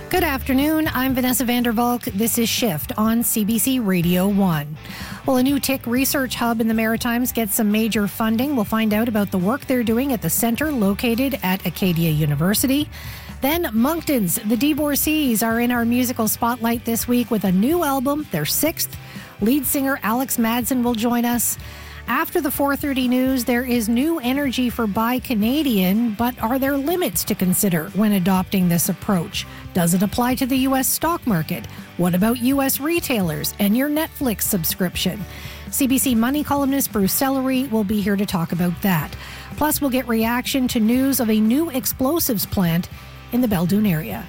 Good afternoon. I'm Vanessa Vandervalk. This is Shift on CBC Radio 1. Well, a new TIC research hub in the Maritimes gets some major funding. We'll find out about the work they're doing at the centre located at Acadia University. Then Monktons, the Divorcees, are in our musical spotlight this week with a new album, their sixth. Lead singer Alex Madsen will join us. After the 4:30 news, there is new energy for Buy Canadian, but are there limits to consider when adopting this approach? Does it apply to the U.S. stock market? What about U.S. retailers and your Netflix subscription? CBC Money columnist Bruce Sellery will be here to talk about that. Plus, we'll get reaction to news of a new explosives plant in the Beldoon area.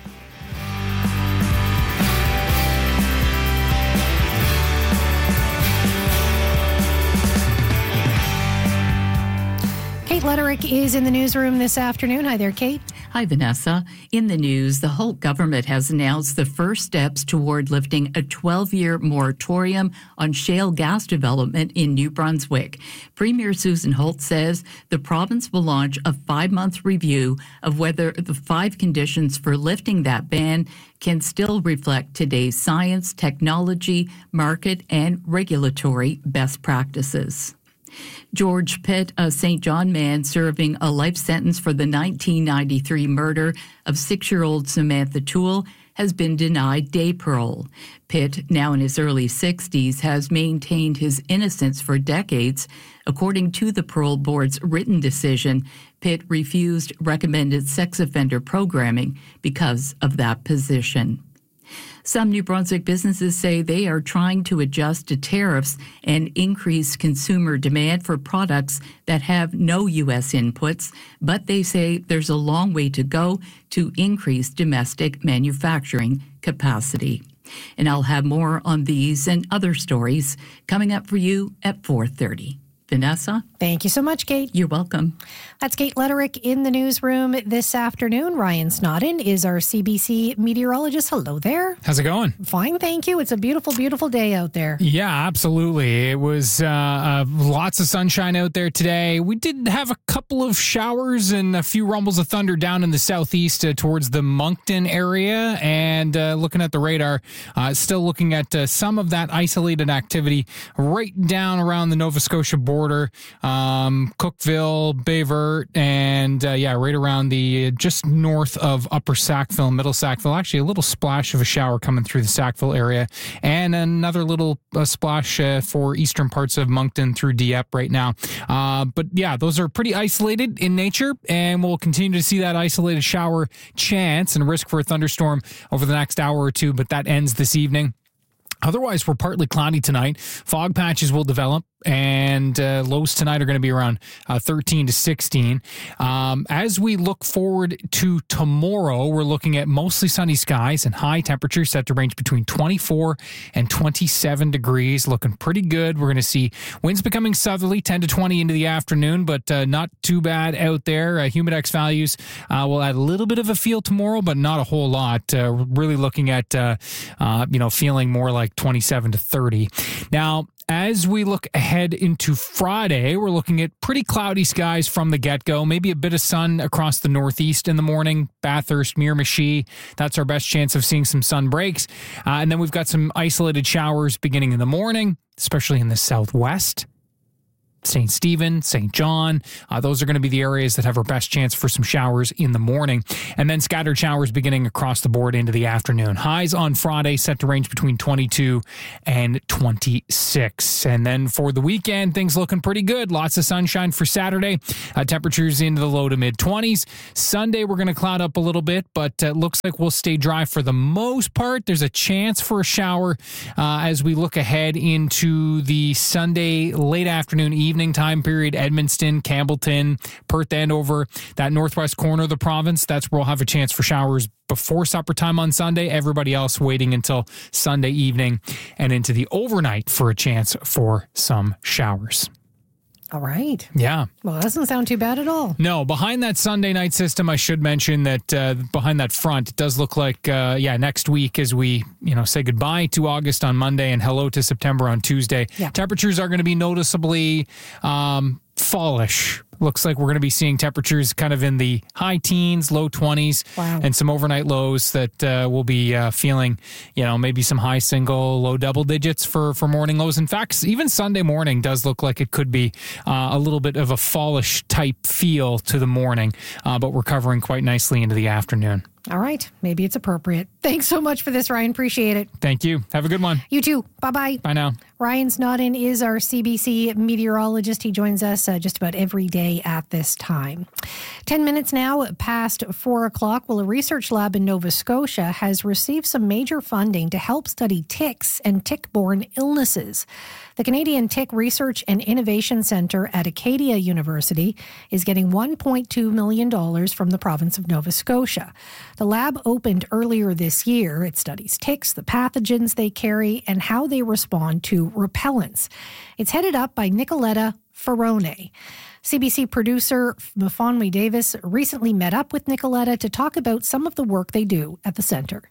Kate Letterick is in the newsroom this afternoon. Hi there, Kate. Hi, Vanessa. In the news, the Holt government has announced the first steps toward lifting a 12-year moratorium on shale gas development in New Brunswick. Premier Susan Holt says the province will launch a 5-month review of whether the 5 conditions for lifting that ban can still reflect today's science, technology, market, and regulatory best practices. George Pitt, a St. John man serving a life sentence for the 1993 murder of 6-year-old Samantha Toole, has been denied day parole. Pitt, now in his early 60s, has maintained his innocence for decades. According to the parole board's written decision, Pitt refused recommended sex offender programming because of that position. Some New Brunswick businesses say they are trying to adjust to tariffs and increase consumer demand for products that have no U.S. inputs, but they say there's a long way to go to increase domestic manufacturing capacity. And I'll have more on these and other stories coming up for you at 4:30. Vanessa? Thank you so much, Kate. You're welcome. That's Kate Letterick in the newsroom this afternoon. Ryan Snodden is our CBC meteorologist. Hello there. How's it going? Fine, thank you. It's a beautiful, beautiful day out there. Yeah, absolutely. It was lots of sunshine out there today. We did have a couple of showers and a few rumbles of thunder down in the southeast towards the Moncton area. And looking at the radar, still looking at some of that isolated activity right down around the Nova Scotia border. Cookville, Bayvert, and right around the just north of Upper Sackville, Middle Sackville. Actually, a little splash of a shower coming through the Sackville area, and another little splash for eastern parts of Moncton through Dieppe right now. But yeah, those are pretty isolated in nature, and we'll continue to see that isolated shower chance and risk for a thunderstorm over the next hour or two, but that ends this evening. Otherwise, we're partly cloudy tonight. Fog patches will develop, and lows tonight are going to be around 13 to 16. As we look forward to tomorrow, we're looking at mostly sunny skies and high temperatures set to range between 24 and 27 degrees. Looking pretty good. We're going to see winds becoming southerly, 10 to 20 into the afternoon, but not too bad out there. Humidex values will add a little bit of a feel tomorrow, but not a whole lot. Really looking at, feeling more like 27 to 30. Now, as we look ahead into Friday, we're looking at pretty cloudy skies from the get-go. Maybe a bit of sun across the northeast in the morning. Bathurst, Miramichi, that's our best chance of seeing some sun breaks. And then we've got some isolated showers beginning in the morning, especially in the southwest. St. Stephen, St. John, those are going to be the areas that have our best chance for some showers in the morning. And then scattered showers beginning across the board into the afternoon. Highs on Friday set to range between 22 and 26. And then for the weekend, things looking pretty good. Lots of sunshine for Saturday. Temperatures into the low to mid-20s. Sunday, we're going to cloud up a little bit, but it looks like we'll stay dry for the most part. There's a chance for a shower as we look ahead into the Sunday late afternoon, evening time period. Edmundston, Campbellton, Perth, Andover, that northwest corner of the province, that's where we'll have a chance for showers before supper time on Sunday. Everybody else waiting until Sunday evening and into the overnight for a chance for some showers. All right. Yeah. Well, that doesn't sound too bad at all. No, behind that Sunday night system, I should mention that behind that front, it does look like, next week as we, say goodbye to August on Monday and hello to September on Tuesday. Yeah. Temperatures are going to be noticeably fallish. Looks like we're going to be seeing temperatures kind of in the high teens, low 20s, and some overnight lows that we'll be feeling, maybe some high single, low double digits for morning lows. In fact, even Sunday morning does look like it could be a little bit of a fallish type feel to the morning, but we're covering quite nicely into the afternoon. All right. Maybe it's appropriate. Thanks so much for this, Ryan. Appreciate it. Thank you. Have a good one. You too. Bye-bye. Bye now. Ryan Snodden is our CBC meteorologist. He joins us just about every day at this time. 10 minutes now past 4 o'clock. Well, a research lab in Nova Scotia has received some major funding to help study ticks and tick-borne illnesses. The Canadian Tick Research and Innovation Centre at Acadia University is getting $1.2 million from the province of Nova Scotia. The lab opened earlier this year. It studies ticks, the pathogens they carry, and how they respond to repellents. It's headed up by Nicoletta Ferrone. CBC producer Mafonwe Davis recently met up with Nicoletta to talk about some of the work they do at the centre.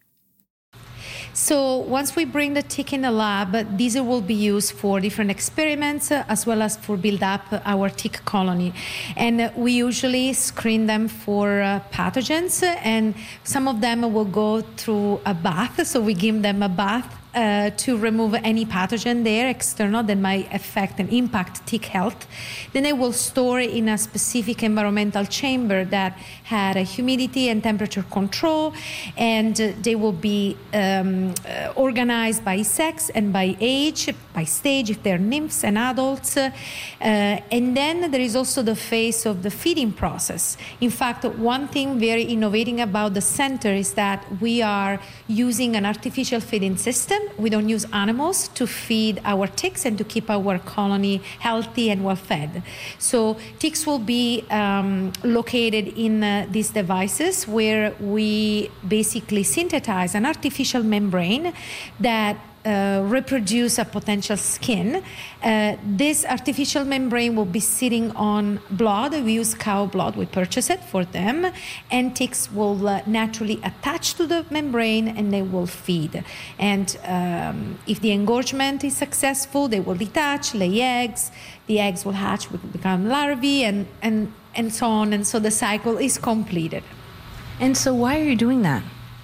So once we bring the tick in the lab, these will be used for different experiments as well as for build up our tick colony. And we usually screen them for pathogens, and some of them will go through a bath. So we give them a bath to remove any pathogen there external that might affect and impact tick health. Then they will store in a specific environmental chamber that had a humidity and temperature control, and they will be organized by sex and by age, by stage if they're nymphs and adults. And then there is also the phase of the feeding process. In fact, one thing very innovating about the center is that we are using an artificial feeding system. We don't use animals to feed our ticks and to keep our colony healthy and well fed. So ticks will be located in these devices where we basically synthesize an artificial membrane that reproduce a potential skin. This artificial membrane will be sitting on blood. We use cow blood. We purchase it for them, and ticks will naturally attach to the membrane and they will feed. And if the engorgement is successful, they will detach, lay eggs. The eggs will hatch, will become larvae, and so on. And so the cycle is completed. And so why are you doing that?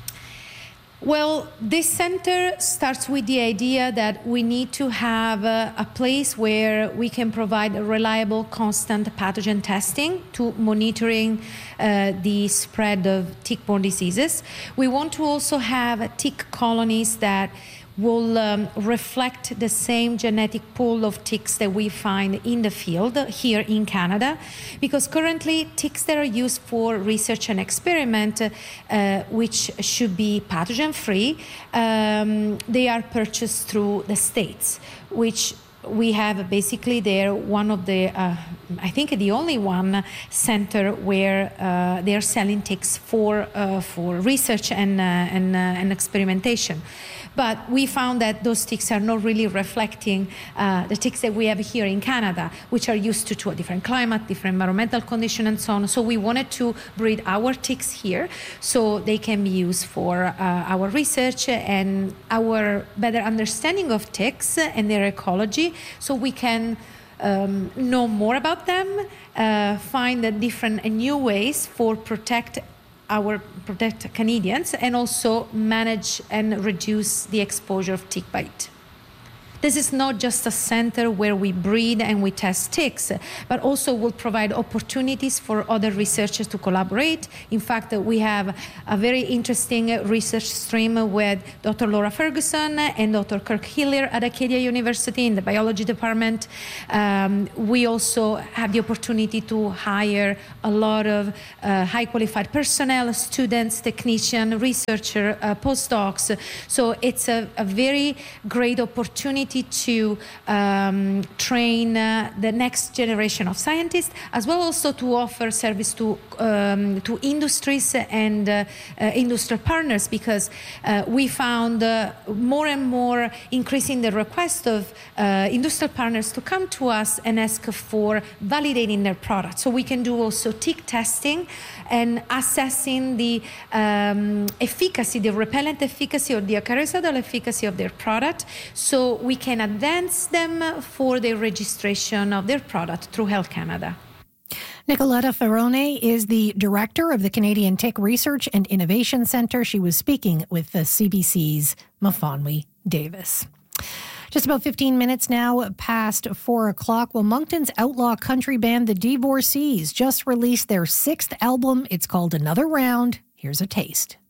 Well, this center starts with the idea that we need to have a place where we can provide a reliable, constant pathogen testing to monitoring the spread of tick-borne diseases. We want to also have tick colonies that will reflect the same genetic pool of ticks that we find in the field here in Canada, because currently ticks that are used for research and experiment, which should be pathogen-free, they are purchased through the states, which we have basically there one of the, I think the only one center where they are selling ticks for research and experimentation. But we found that those ticks are not really reflecting the ticks that we have here in Canada, which are used to a different climate, different environmental condition, and so on. So we wanted to breed our ticks here so they can be used for our research and our better understanding of ticks and their ecology, so we can know more about them, find different and new ways for protect Canadians, and also manage and reduce the exposure of tick bite. This is not just a center where we breed and we test ticks, but also will provide opportunities for other researchers to collaborate. In fact, we have a very interesting research stream with Dr. Laura Ferguson and Dr. Kirk Hillier at Acadia University in the biology department. We also have the opportunity to hire a lot of high qualified personnel, students, technicians, researchers, postdocs. So it's a very great opportunity to train the next generation of scientists, as well also to offer service to industries and industrial partners, because we found more and more increasing the request of industrial partners to come to us and ask for validating their products. So we can do also tick testing and assessing the efficacy, the repellent efficacy or the acariciidal efficacy of their product. So we we can advance them for the registration of their product through Health Canada. Nicoletta Ferrone is the director of the Canadian Tick Research and Innovation Centre. She was speaking with the CBC's Mafonwi Davis. Just about 15 minutes now past 4 o'clock. Well, Moncton's outlaw country band, The Divorcees, just released their 6th album. It's called Another Round. Here's a taste.